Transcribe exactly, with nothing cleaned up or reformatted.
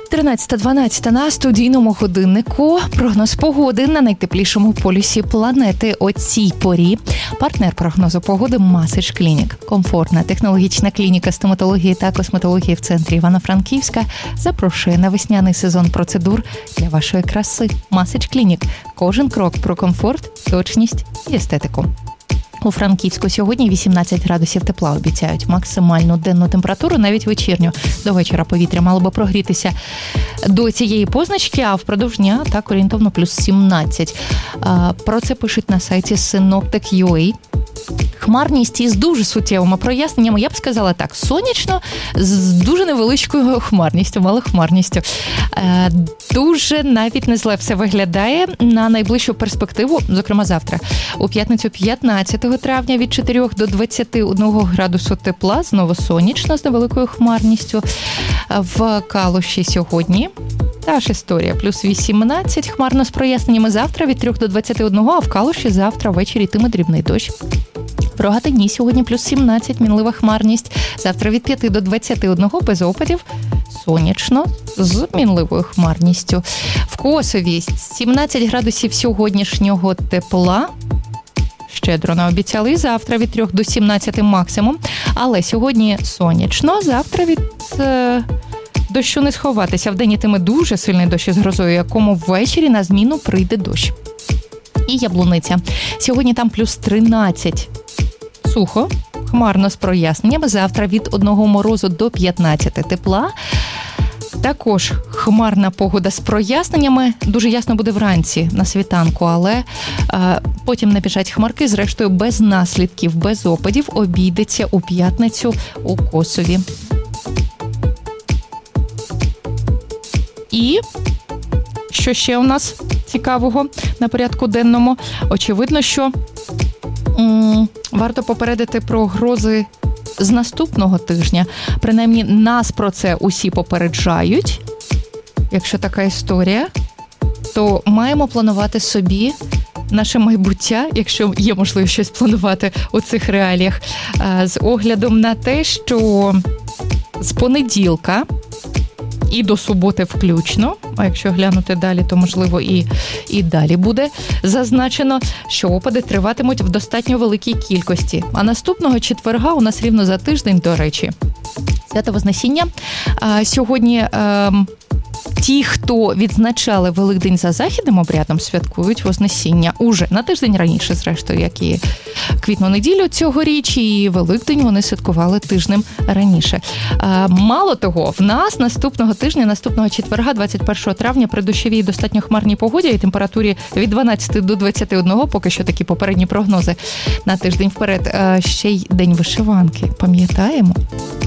тринадцята дванадцять на студійному годиннику. Прогноз погоди на найтеплішому полюсі планети о цій порі. Партнер прогнозу погоди Масич Клінік. Комфортна технологічна клініка стоматології та косметології в центрі Івано-Франківська запрошує на весняний сезон процедур для вашої краси. Масич Клінік. Кожен крок про комфорт, точність і естетику. У Франківську сьогодні вісімнадцять градусів тепла обіцяють. Максимальну денну температуру, навіть вечірню. До вечора повітря мало би прогрітися до цієї позначки, а впродовж дня так орієнтовно плюс сімнадцять. Про це пишуть на сайті синоптик крапка ю а. Хмарність із дуже суттєвими проясненнями, я б сказала так, сонячно, з дуже невеличкою хмарністю, малохмарністю. Е, дуже навіть не зле все виглядає на найближчу перспективу, зокрема завтра. У п'ятницю п'ятнадцятого травня від чотирьох до двадцяти одного градусу тепла, знову сонячно з невеликою хмарністю. В Калуші сьогодні та ж історія, плюс вісімнадцять, хмарно з проясненнями завтра від трьох до двадцяти одного, а в Калуші завтра ввечері йтиме дрібний дощ. В Рогатині сьогодні плюс сімнадцять, мінлива хмарність. Завтра від п'яти до двадцяти одного без опадів. Сонячно з мінливою хмарністю. В Косові сімнадцять градусів сьогоднішнього тепла. Щедро наобіцяли. Завтра від трьох до сімнадцяти максимум. Але сьогодні сонячно. Завтра від е, дощу не сховатися. Вдень йтиме дуже сильний дощ із грозою, якому ввечері на зміну прийде дощ. І Яблуниця. Сьогодні там плюс тринадцять. Сухо, хмарно з проясненнями. Завтра від одного морозу до п'ятнадцяти тепла. Також хмарна погода з проясненнями. Дуже ясно буде вранці на світанку, але е, потім набіжать хмарки. Зрештою, без наслідків, без опадів обійдеться у п'ятницю у Косові. І що ще у нас цікавого на порядку денному? Очевидно, що м- варто попередити про грози з наступного тижня. Принаймні, нас про це усі попереджають. Якщо така історія, то маємо планувати собі наше майбуття, якщо є можливість щось планувати у цих реаліях, з оглядом на те, що з понеділка і до суботи включно, а якщо глянути далі, то, можливо, і, і далі буде зазначено, що опади триватимуть в достатньо великій кількості. А наступного четверга у нас рівно за тиждень, до речі, Свято Вознесіння. А сьогодні а, ті, хто відзначали Великдень за західним обрядом, святкують Вознесіння уже на тиждень раніше, зрештою, як і квітну неділю цьогоріч, і Великдень вони святкували тижнем раніше. А, мало того, в нас наступного тижня, наступного четверга, двадцять першого травня, при дощовій достатньо хмарній погоді і температурі від дванадцяти до двадцяти одного, поки що такі попередні прогнози на тиждень вперед, а, ще й День вишиванки. Пам'ятаємо?